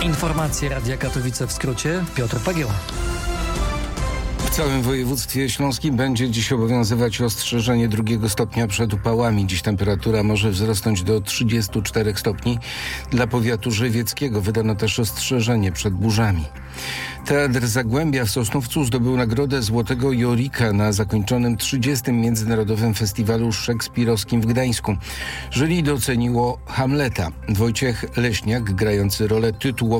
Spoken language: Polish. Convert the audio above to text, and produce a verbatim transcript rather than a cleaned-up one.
Informacje Radia Katowice w skrócie. Piotr Pagieła. W całym województwie śląskim będzie dziś obowiązywać ostrzeżenie drugiego stopnia przed upałami. Dziś temperatura może wzrosnąć do trzydziestu czterech stopni. Dla powiatu żywieckiego wydano też ostrzeżenie przed burzami. Teatr Zagłębia w Sosnowcu zdobył nagrodę Złotego Jorika na zakończonym trzydziestym Międzynarodowym Festiwalu Szekspirowskim w Gdańsku. Jury doceniło Hamleta. Wojciech Leśniak, grający rolę tytułową